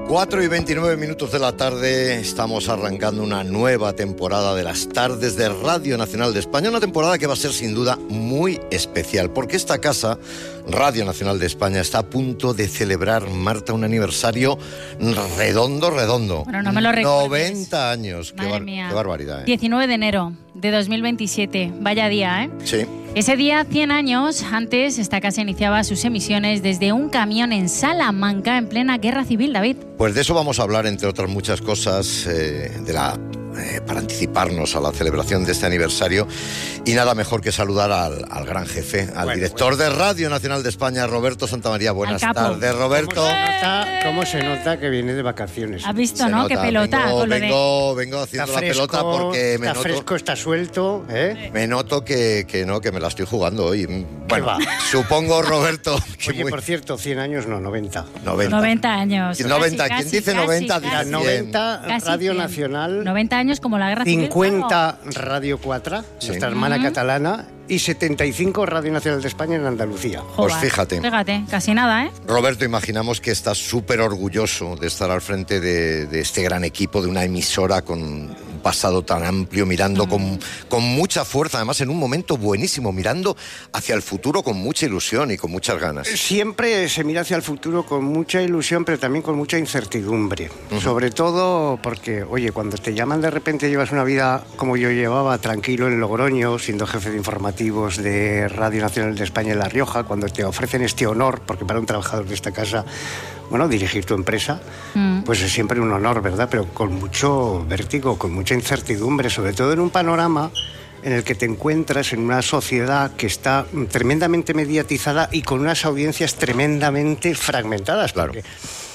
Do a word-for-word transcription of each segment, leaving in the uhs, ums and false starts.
cuatro y veintinueve minutos de la tarde, estamos arrancando una nueva temporada de las tardes de Radio Nacional de España, una temporada que va a ser sin duda muy especial, porque esta casa, Radio Nacional de España, está a punto de celebrar, Marta, un aniversario redondo, redondo. Bueno, no me lo recuerdes. noventa años, qué, bar- qué barbaridad, ¿eh? diecinueve de enero de dos mil veintisiete, vaya día, ¿eh? Sí. Ese día, cien años antes, esta casa iniciaba sus emisiones desde un camión en Salamanca en plena Guerra Civil, David. Pues de eso vamos a hablar, entre otras muchas cosas, eh, de la, eh, para anticiparnos a la celebración de este aniversario. Y nada mejor que saludar al, al gran jefe, al bueno, director bueno. de Radio Nacional de España, Roberto Santamaría. Buenas Al capo. tardes, Roberto. ¿Cómo se, nota, ¿Cómo se nota que viene de vacaciones? ¿Has visto, Se no? nota, Qué pelota. Vengo, con lo de- vengo, vengo haciendo Está fresco, la pelota porque me está noto, fresco, está suelto, ¿eh? me noto que, que no, que me la estoy jugando hoy. Bueno, va? supongo, Roberto, que Oye, muy... por cierto, cien años no, noventa. noventa. noventa años. noventa. Casi, ¿Quién dice casi, noventa? casi, Dirá casi. cien. noventa, Casi Radio cien. Nacional, noventa años como la Guerra Civil. cincuenta, Radio cuatro, Sí. nuestra hermana Ujú. catalana, y setenta y cinco, Radio Nacional de España en Andalucía. Pues Joder, fíjate. Fíjate, casi nada, ¿eh? Roberto, imaginamos que estás súper orgulloso de estar al frente de, de este gran equipo, de una emisora con un pasado tan amplio, mirando con, con mucha fuerza, además en un momento buenísimo, mirando hacia el futuro con mucha ilusión y con muchas ganas. Siempre se mira hacia el futuro con mucha ilusión, pero también con mucha incertidumbre. Uh-huh. Sobre todo porque, oye, cuando te llaman de repente llevas una vida como yo llevaba, tranquilo en Logroño, siendo jefe de informativos de Radio Nacional de España en La Rioja, cuando te ofrecen este honor, porque para un trabajador de esta casa, bueno, dirigir tu empresa, mm. pues es siempre un honor, ¿verdad? Pero con mucho vértigo, con mucha incertidumbre, sobre todo en un panorama en el que te encuentras en una sociedad que está tremendamente mediatizada y con unas audiencias tremendamente fragmentadas. Claro. Porque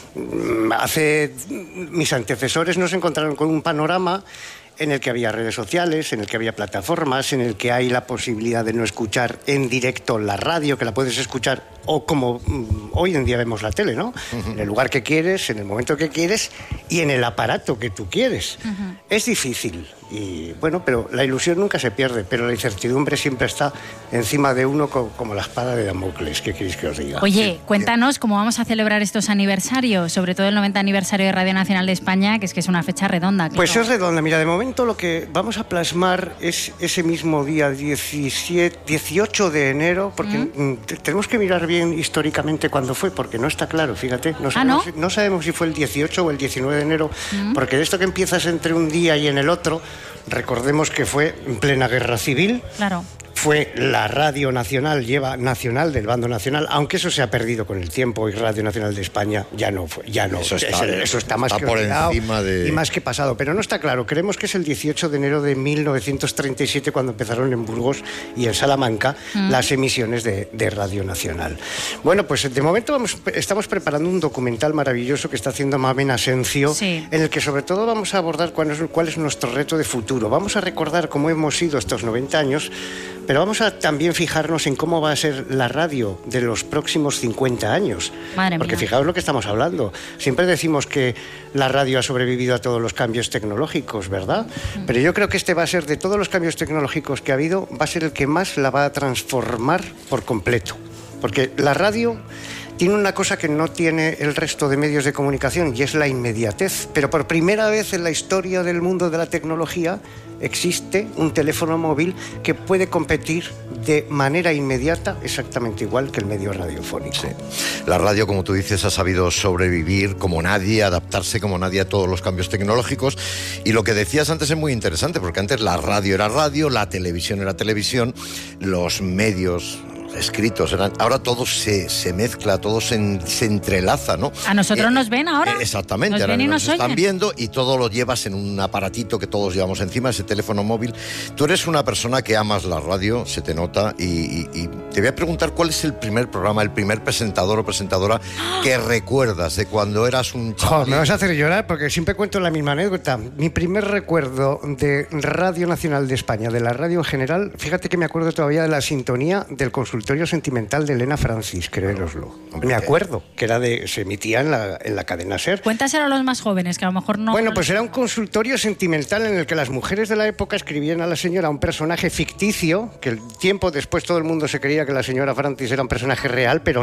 hace mis antecesores nos encontraron con un panorama en el que había redes sociales, en el que había plataformas, en el que hay la posibilidad de no escuchar en directo la radio, que la puedes escuchar, o como mm, hoy en día vemos la tele, ¿no? Uh-huh. En el lugar que quieres, en el momento que quieres y en el aparato que tú quieres. Uh-huh. Es difícil, y bueno, pero la ilusión nunca se pierde, pero la incertidumbre siempre está encima de uno co- como la espada de Damocles. ¿Qué queréis que os diga? Oye, Sí. cuéntanos cómo vamos a celebrar estos aniversarios, sobre todo el noventa aniversario de Radio Nacional de España, que es que es una fecha redonda. Claro. Pues es redonda. Mira, de momento lo que vamos a plasmar es ese mismo día, diecisiete, dieciocho de enero, porque ¿Mm? t- tenemos que mirar bien históricamente cuándo fue, porque no está claro, fíjate. No sabemos, ¿Ah, no? Si, no sabemos si fue el dieciocho o el diecinueve de enero, ¿Mm? porque de esto que empiezas entre un día y en el otro, recordemos que fue en plena Guerra Civil. Claro. Fue la Radio Nacional, lleva Nacional del bando nacional, aunque eso se ha perdido con el tiempo y Radio Nacional de España ya no fue, ya no. Eso está, eso, eso está más está que por olvidado encima de... y más que pasado, pero no está claro. Creemos que es el dieciocho de enero de mil novecientos treinta y siete cuando empezaron en Burgos y en Salamanca mm. las emisiones de, de Radio Nacional. Bueno, pues de momento vamos, estamos preparando un documental maravilloso que está haciendo Mamen Asencio, sí. en el que sobre todo vamos a abordar cuál es, cuál es nuestro reto de futuro. Vamos a recordar cómo hemos sido estos noventa años, pero vamos a también fijarnos en cómo va a ser la radio de los próximos cincuenta años. Madre Porque mía. fijaos lo que estamos hablando. Siempre decimos que la radio ha sobrevivido a todos los cambios tecnológicos, ¿verdad? Mm. Pero yo creo que este va a ser, de todos los cambios tecnológicos que ha habido, va a ser el que más la va a transformar por completo. Porque la radio tiene una cosa que no tiene el resto de medios de comunicación, y es la inmediatez. Pero por primera vez en la historia del mundo de la tecnología existe un teléfono móvil que puede competir de manera inmediata exactamente igual que el medio radiofónico. Sí. La radio, como tú dices, ha sabido sobrevivir como nadie, adaptarse como nadie a todos los cambios tecnológicos. Y lo que decías antes es muy interesante, porque antes la radio era radio, la televisión era televisión, los medios escritos, eran, ahora todo se, se mezcla, todo se, en, se entrelaza, ¿no? ¿A nosotros eh, nos ven ahora? Eh, exactamente, nos ahora ven y nos, nos están oyen. viendo y todo lo llevas en un aparatito que todos llevamos encima, ese teléfono móvil. Tú eres una persona que amas la radio, se te nota, y, y, y te voy a preguntar cuál es el primer programa, el primer presentador o presentadora que recuerdas de cuando eras un chaval. Oh, me vas a hacer llorar porque siempre cuento la misma anécdota. Mi primer recuerdo de Radio Nacional de España, de la radio en general, fíjate que me acuerdo todavía de la sintonía del consultorio sentimental de Elena Francis, créeroslo. Hombre, me acuerdo que era de, se emitía en la, en la cadena SER. Cuéntaselo a los más jóvenes, que a lo mejor no... Bueno, pues era un consultorio sentimental en el que las mujeres de la época escribían a la señora un personaje ficticio, que el tiempo después todo el mundo se creía que la señora Francis era un personaje real, pero